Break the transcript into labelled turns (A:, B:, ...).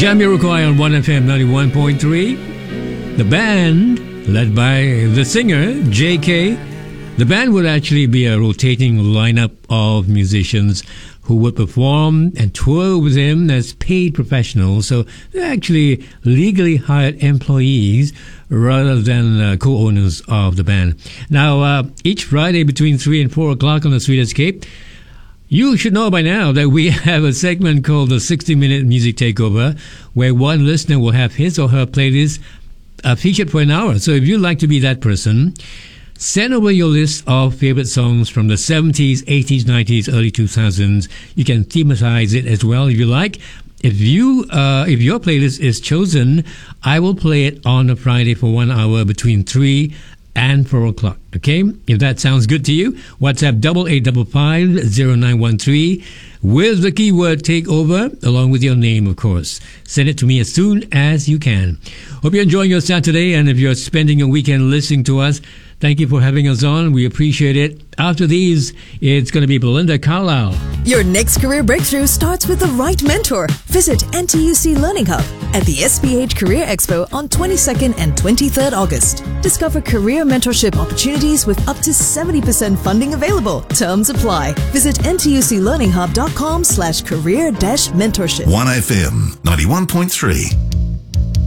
A: Jamiroquai on 1FM 91.3. The band, led by the singer, JK. The band would actually be a rotating lineup of musicians who would perform and tour with him as paid professionals. So they're actually legally hired employees rather than co-owners of the band. Now, each Friday between 3 and 4 o'clock on the Sweet Escape, you should know by now that we have a segment called the 60-Minute Music Takeover, where one listener will have his or her playlist featured for an hour. So if you'd like to be that person, send over your list of favorite songs from the 70s, 80s, 90s, early 2000s. You can thematize it as well if you like. If your playlist is chosen, I will play it on a Friday for 1 hour between 3 and 4 o'clock. Okay? If that sounds good to you, WhatsApp 88550913 with the keyword takeover, along with your name, of course. Send it to me as soon as you can. Hope you're enjoying your Saturday, and if you're spending your weekend listening to us, thank you for having us on. We appreciate it. After these, it's going to be Belinda Carlisle.
B: Your next career breakthrough starts with the right mentor. Visit NTUC Learning Hub at the SPH Career Expo on 22nd and 23rd August. Discover career mentorship opportunities with up to 70% funding available. Terms apply. Visit ntuclearninghub.com/career-mentorship.
C: 1FM 91.3.